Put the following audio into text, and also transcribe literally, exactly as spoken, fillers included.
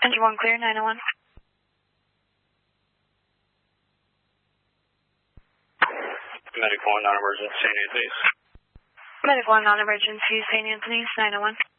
Engine one clear, nine oh one. Medic one, non-emergency, Saint Anthony's. Medic one, non-emergency, Saint Anthony's, nine oh one.